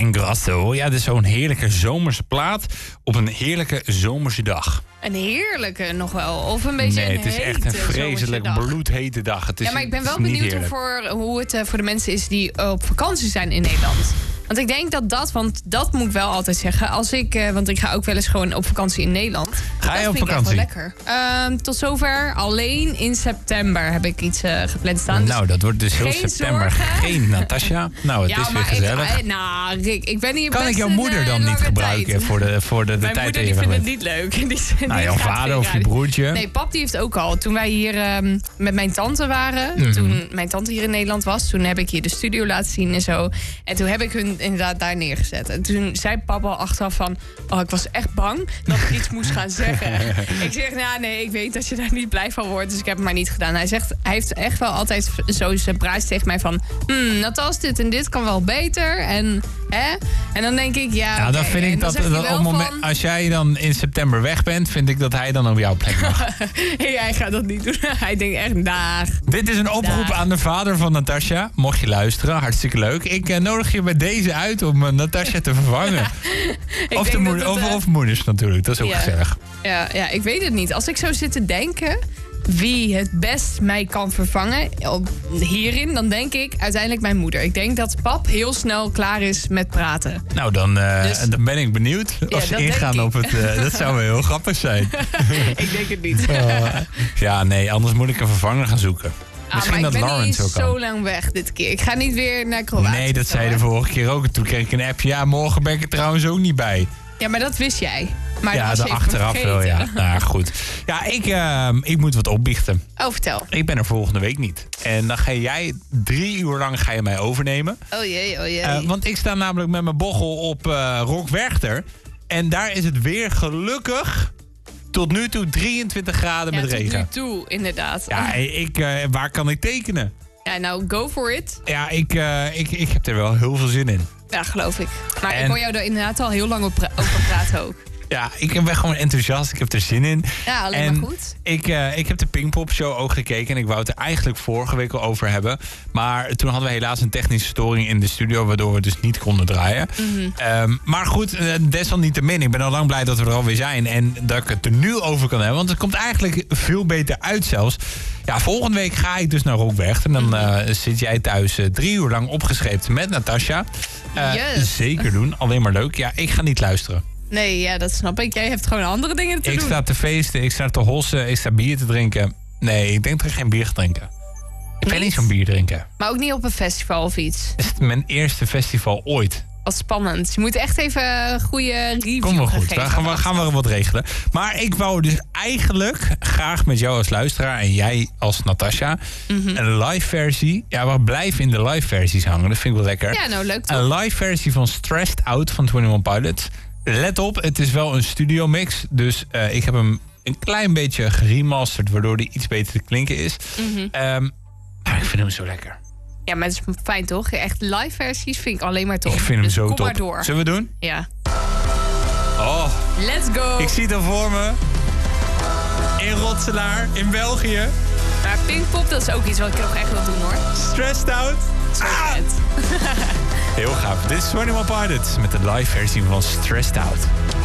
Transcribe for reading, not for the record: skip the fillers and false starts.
en Grasso. Ja, dit is zo'n heerlijke zomerse plaat op een heerlijke zomerse dag. Een heerlijke nog wel, of een beetje Nee, het is echt een vreselijk bloedhete dag. Het is, ja, maar ik ben wel het is niet benieuwd heerlijk. hoe het voor de mensen is die op vakantie zijn in Nederland. Want ik denk want dat moet ik wel altijd zeggen. Want ik ga ook wel eens gewoon op vakantie in Nederland. Ga je dat op vind vakantie? Ik echt wel lekker. Tot zover. Alleen in september heb ik iets gepland staan. Nou, dat wordt dus heel geen september zorgen. geen Natasja. Nou, het is weer gezellig. Rick, ik ben hier Kan best ik jouw moeder dan niet gebruiken tijd. voor de Mijn tijd moeder die die je vindt het bent? niet leuk. Nou, jouw vader of je broertje? Nee, pap die heeft ook al. Toen wij hier met mijn tante waren, toen mijn tante hier in Nederland was, toen heb ik hier de studio laten zien en zo. En toen heb ik hun inderdaad daar neergezet. En toen zei papa al achteraf van, ik was echt bang dat ik iets moest gaan zeggen. Ik zeg, nee, ik weet dat je daar niet blij van wordt, dus ik heb het maar niet gedaan. Hij heeft echt wel altijd zo zijn praat tegen mij van, Natas, dit en dit kan wel beter. En dan denk ik, Nou, dan vind ik dat op het moment, als jij dan in september weg bent, vind ik dat hij dan op jouw plek mag. Hij gaat dat niet doen. Hij denkt echt, dag. Dit is een oproep aan de vader van Natasja. Mocht je luisteren, hartstikke leuk. Ik nodig je bij deze uit om Natasja te vervangen. Of moeders natuurlijk, dat is ook gezellig. Ja, ik weet het niet. Als ik zo zit te denken wie het best mij kan vervangen hierin, dan denk ik uiteindelijk mijn moeder. Ik denk dat pap heel snel klaar is met praten. Nou, dan ben ik benieuwd. Als ze ingaan op het... dat zou wel heel grappig zijn. Ik denk het niet. Ja, nee, anders moet ik een vervanger gaan zoeken. Misschien maar dat ik ben Lawrence niet ook zo lang weg dit keer. Ik ga niet weer naar Kroatië. Nee, dat zei je de vorige keer ook. En toen kreeg ik een appje. Ja, morgen ben ik er trouwens ook niet bij. Ja, maar dat wist jij. Maar ja, de achteraf wel, ja. Nou, goed. Ja, ik moet wat opbiechten. Oh, vertel. Ik ben er volgende week niet. En dan ga jij 3 uur lang mij overnemen. Oh jee. Want ik sta namelijk met mijn bochel op Rock Werchter. En daar is het weer gelukkig tot nu toe 23 graden met regen. Tot nu toe, inderdaad. Ja, waar kan ik tekenen? Ja, nou, go for it. Ja, ik heb er wel heel veel zin in. Ja, geloof ik. Maar ik hoor jou er inderdaad al heel lang over praten ook. Ja, ik ben gewoon enthousiast. Ik heb er zin in. Ja, alleen maar goed. Ik heb de Pinkpop Show ook gekeken. En ik wou het er eigenlijk vorige week al over hebben. Maar toen hadden we helaas een technische storing in de studio, waardoor we dus niet konden draaien. Maar goed, desalniettemin. Ik ben al lang blij dat we er alweer zijn. En dat ik het er nu over kan hebben. Want het komt eigenlijk veel beter uit zelfs. Ja, volgende week ga ik dus naar Rockwerchter. En dan zit jij thuis 3 uur lang opgescheept met Natasja. Yes. Zeker doen. Alleen maar leuk. Ja, ik ga niet luisteren. Nee, ja, dat snap ik. Jij hebt gewoon andere dingen te doen. Ik sta te feesten, ik sta te hossen, ik sta bier te drinken. Nee, ik denk dat ik geen bier ga drinken. Ik ben niet zo'n bier drinken. Maar ook niet op een festival of iets? Het is mijn eerste festival ooit. Wat spannend. Je moet echt even een goede review Kom wel goed, geven. dan gaan we wat regelen. Maar ik wou dus eigenlijk graag met jou als luisteraar en jij als Natasja een live versie. Ja, we blijven in de live versies hangen. Dat vind ik wel lekker. Ja, nou leuk toch? Een live versie van Stressed Out van 21 Pilots. Let op, het is wel een studio mix. Dus ik heb hem een klein beetje geremasterd, waardoor die iets beter te klinken is. Maar ik vind hem zo lekker. Ja, maar het is fijn toch? Echt live versies vind ik alleen maar top. Ik vind hem dus zo kom top. maar door. Zullen we doen? Ja. Oh. Let's go. Ik zie het al voor me. In Rotselaar, in België. Maar Pinkpop, dat is ook iets wat ik nog echt wil doen hoor. Stressed Out. Zo vet. Heel gaaf. Dit is 21 Pilots met de live versie van Stressed Out.